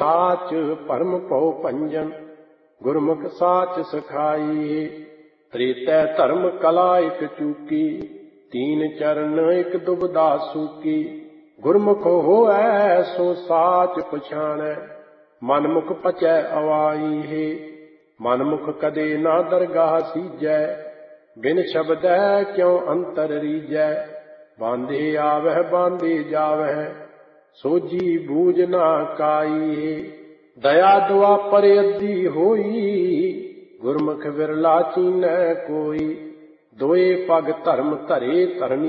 ਸਾਚ ਭਰਮ ਭਉ ਭੰਜਨ, ਗੁਰਮੁਖ ਸਾਚ ਸਖਾਈ। ਤ੍ਰੇਤੈ ਧਰਮ ਕਲਾ ਇਕ ਚੂਕੀ, ਤੀਨ ਚਰਨ ਇਕ ਦੁਬਦਾ ਸੂਕੀ। ਗੁਰਮੁਖ ਹੋਐ ਸੋ ਸਾਚ ਪਛਾਣੈ, ਮਨਮੁਖ ਪਚੈ ਅਵਾਈ ਹੈ। ਮਨਮੁਖ ਕਦੇ ਨਾ ਦਰਗਾਹ ਸੀਜੈ, ਬਿਨ ਸ਼ਬਦੈ ਕਿਉ ਅੰਤਰ ਰੀਜੈ। ਬਾਂਧੇ ਆਵਹਿ ਬਾਂਧੇ ਜਾਵਹਿ, ਸੋਝੀ ਬੂਝ ਨਾ ਕਾਈ ਹੈ। ਦਇਆ ਦੁਆਪਰ ਅੱਧੀ ਹੋਈ, ਗੁਰਮੁਖ ਵਿਰਲਾ ਚੀਨੈ ਕੋਈ। ਦੋਏ ਪਗ ਧਰਮ ਧਰੇ ਧਰਨੀ